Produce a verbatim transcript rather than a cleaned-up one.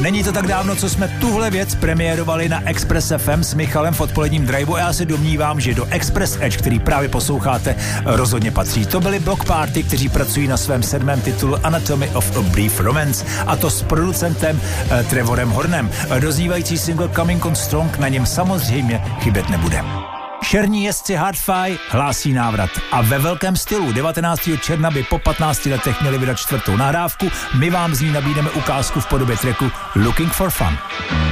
Není to tak dávno, co jsme tuhle věc premiérovali na Express F M s Michalem v odpoledním driveu a já se domnívám, že do Express Edge, který právě posloucháte, rozhodně patří. To byli Block Party, kteří pracují na svém sedmém titulu Anatomy of a Brief Romance, a to s producentem eh, Trevorem Hornem. Doznívající single Coming on Strong na něm samozřejmě chybět nebude. Šerní jezdci Hardfi hlásí návrat a ve velkém stylu. devatenáctého června by po patnácti letech měli vydat čtvrtou nahrávku. My vám z ní nabídneme ukázku v podobě tracku Looking for Fun.